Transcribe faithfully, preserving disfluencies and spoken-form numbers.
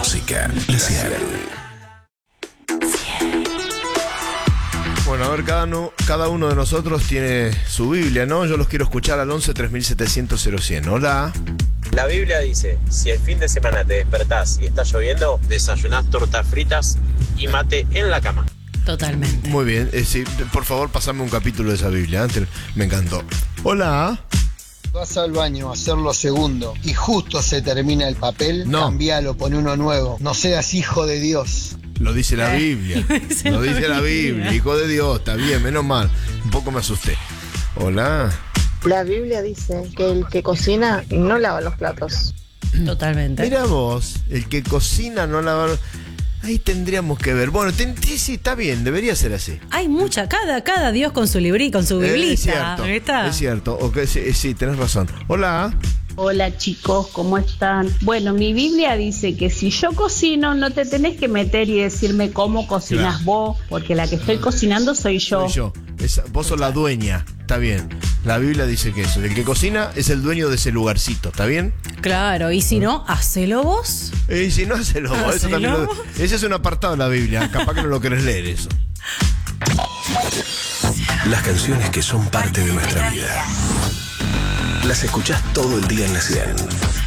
música. La cien. Bueno, a ver, cada uno, cada uno de nosotros tiene su Biblia, ¿no? Yo los quiero escuchar al once tres mil setecientos cero cien. Hola. La Biblia dice, si el fin de semana te despertás y está lloviendo, desayunás tortas fritas y mate en la cama. Totalmente. Muy bien, eh, sí, por favor, pasame un capítulo de esa Biblia, antes me encantó. Hola. Vas al baño a hacer lo segundo y justo se termina el papel, no. Cambialo, pon uno nuevo. No seas hijo de Dios. Lo dice la Eh, Biblia. lo dice Lo la dice la Biblia. Biblia. Hijo de Dios, está bien, menos mal. Un poco me asusté. Hola. La Biblia dice que el que cocina no lava los platos. Totalmente. Mira vos, el que cocina no lava. Ahí tendríamos que ver. Bueno, ten- sí, sí, está bien, debería ser así. Hay mucha, cada, cada Dios con su librí, con su Eh, biblita. es cierto, ¿Está? es cierto. Okay, sí, sí, tenés razón. Hola. Hola chicos, ¿cómo están? Bueno, mi Biblia dice que si yo cocino no te tenés que meter y decirme cómo cocinas Claro. vos, porque la que estoy cocinando soy yo. Soy yo. Es- vos sos la dueña, está bien. La Biblia dice que eso. El que cocina es el dueño de ese lugarcito, ¿está bien? Claro, y si no, hacelo vos. Y si no, hacelo vos. Eso Hacelo también lo- vos. ese es un apartado de la Biblia. Capaz que no lo querés leer eso. Las canciones que son parte de nuestra vida. Las escuchás todo el día en la cien.